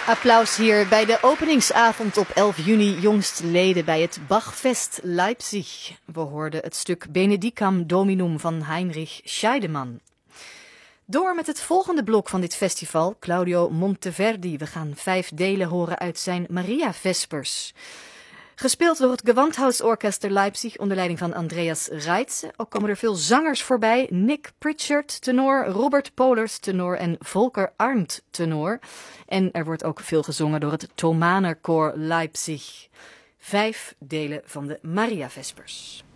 Applaus hier bij de openingsavond op 11 juni jongstleden bij het Bachfest Leipzig. We hoorden het stuk Benedicam Dominum van Heinrich Scheidemann. Door met het volgende blok van dit festival, Claudio Monteverdi. We gaan 5 delen horen uit zijn Maria Vespers. Gespeeld door het Gewandhausorchester Leipzig onder leiding van Andreas Reitze. Ook komen er veel zangers voorbij. Nick Pritchard, tenor, Robert Polers, tenor en Volker Arndt, tenor. En er wordt ook veel gezongen door het Thomanerchor Leipzig. 5 delen van de Maria Vespers.